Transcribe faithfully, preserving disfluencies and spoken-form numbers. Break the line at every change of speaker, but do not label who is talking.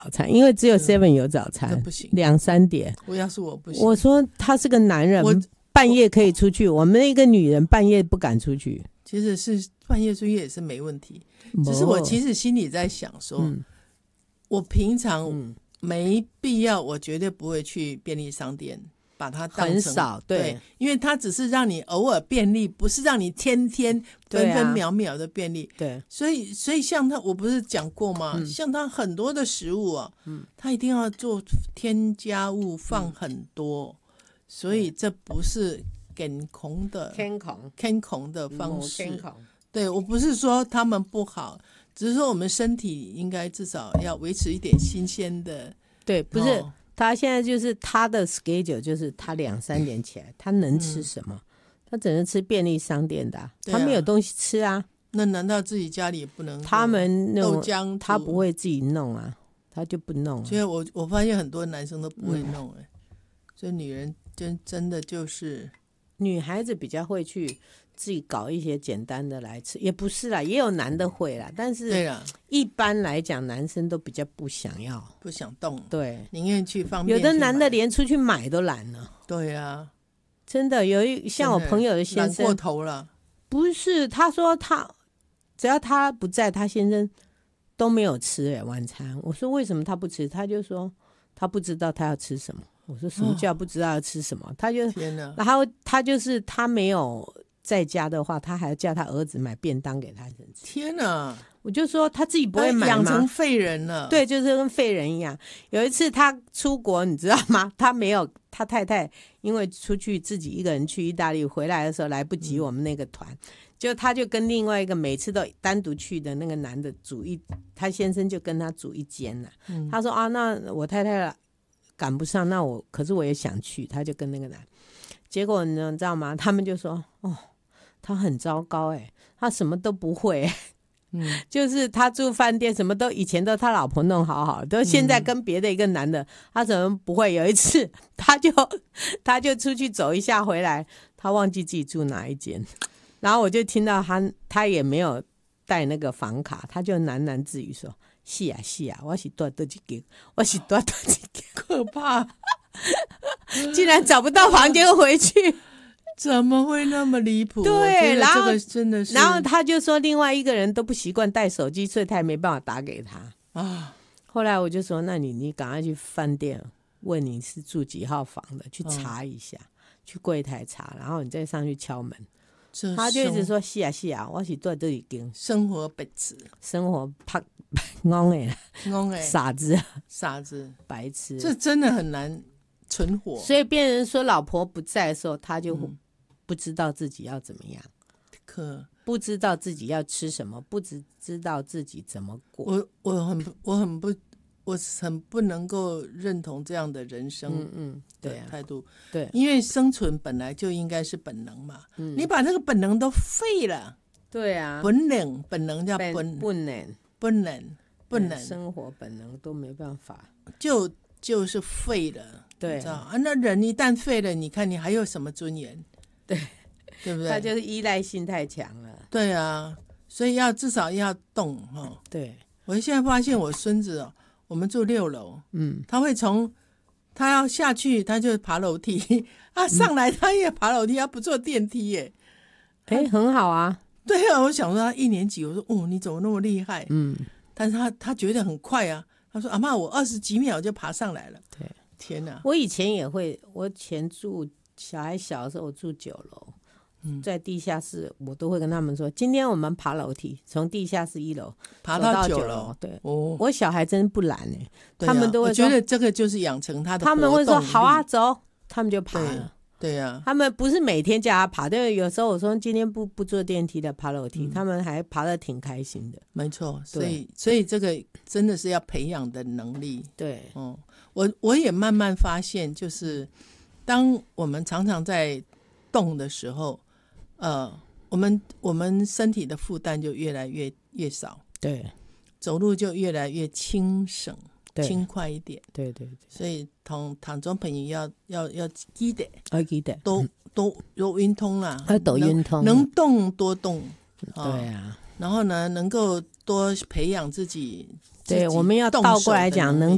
餐，因为只有 seven 有早餐，
不行，
两三点。
我要是我不行。
我说他是个男人，半夜可以出去，我们一个女人半夜不敢出去。
其实是半夜出去也是没问题，只是我其实心里在想说，嗯、我平常没必要，我绝对不会去便利商店。把它当成
很少 对,
对，因为它只是让你偶尔便利，不是让你天天分分秒秒的便利。
对、啊，
所以所以像它，我不是讲过吗？嗯、像它很多的食物啊，嗯，它一定要做添加物放很多，嗯、所以这不是健康的
健康
健康的方式。对，我不是说他们不好，只是说我们身体应该至少要维持一点新鲜的。
对，不是。哦，他现在就是他的 schedule 就是他两三点起来，他能吃什么？嗯、他只能吃便利商店的、啊，他没有东西吃啊。
那难道自己家里也不能？
他们
豆浆
他不会自己弄啊，他就不弄、啊。
所以我我发现很多男生都不会弄哎、欸嗯，所以女人真真的就是
女孩子比较会去自己搞一些简单的来吃，也不是啦，也有男的会啦，但是一般来讲男生都比较不想要，
不想动，
对，
宁愿去方便。
有的男的连出去买都懒了。
对啊，
真的有一像我朋友的先生
懒过头了。
不是，他说他只要他不在，他先生都没有吃、欸、晚餐。我说为什么他不吃？他就说他不知道他要吃什么。我说什么叫不知道要吃什么？哦、他就
天哪，
然后他就是他没有在家的话，他还叫他儿子买便当给他吃。
天哪！
我就说他自己不会买吗？
养成废人了。
对，就是跟废人一样。有一次他出国，你知道吗？他没有，他太太因为出去自己一个人去意大利，回来的时候来不及我们那个团，嗯、就他就跟另外一个每次都单独去的那个男的煮一，他先生就跟他煮一间了、啊嗯。他说啊，那我太太赶不上，那我可是我也想去，他就跟那个男，结果你知道吗？他们就说哦。他很糟糕哎、欸，他什么都不会、欸，嗯，就是他住饭店什么都以前都他老婆弄好好，都现在跟别的一个男的，嗯、他怎么不会？有一次他就他就出去走一下回来，他忘记自己住哪一间，然后我就听到他他也没有带那个房卡，他就喃喃自语说：“是啊是啊，我是多多几间，我是多多几间。”
可怕，
竟然找不到房间回去。
怎么会那么离谱？
对，然后
这个真的是，
然后他就说另外一个人都不习惯带手机，所以他也没办法打给他啊。后来我就说，那你你赶快去饭店问你是住几号房的，去查一下，嗯、去柜台查，然后你再上去敲门。他就一直说是啊是啊，我是在这里跟
生活白痴，
生活怕懵哎
懵哎
傻子
傻子
白痴，
这真的很难存活。
所以别人说老婆不在的时候，他就、嗯。不知道自己要怎么样，
可
不知道自己要吃什么，不知知道自己怎么过。
我我很我很不我很不能够认同这样的人生的态度。
嗯嗯、对、啊，
因为生存本来就应该是本能嘛。嗯、你把这个本能都废了。
对啊，
本能本能叫本
本能
本能本能，
生活本能都没办法，
就就是废了。
对，
你知道啊？那人一旦废了，你看你还有什么尊严？
对，
对不对？
他就是依赖性太强了。
对啊，所以要至少要动哈、哦。
对，
我现在发现我孙子哦，我们住六楼，嗯，他会从他要下去，他就爬楼梯，啊，上来他也爬楼梯，他不坐电梯耶。
哎、欸，很好啊。
对啊，我想说他一年级，我说哦，你怎么那么厉害？嗯，但是他他觉得很快啊。他说阿嬷，我二十几秒就爬上来了。
对，
天哪！
我以前也会，我以前住。小孩小的时候我住九楼、嗯，在地下室我都会跟他们说，今天我们爬楼梯，从地下室一楼
爬到
九
楼。
对、哦，我小孩真不懒哎、欸啊，他们都会
说，我觉得这个就是养成他的。
他们会说好啊，走，他们就爬了。
对呀、啊，
他们不是每天叫他爬，但是有时候我说今天不不坐电梯的爬楼梯、嗯，他们还爬得挺开心的。
没错，所以所以这个真的是要培养的能力。
对，
嗯，我我也慢慢发现，就是当我们常常在动的时候，呃，我们我们身体的负担就越来越越少，
对，
走路就越来越轻省。轻快一点，
对对对，
所以同唐中朋友要要要记得，
要记得，
都都有运通啦，
都运通，
能动多动，
哦、对啊，
然后呢，能够多培养自己，
对，我们要倒过来讲，能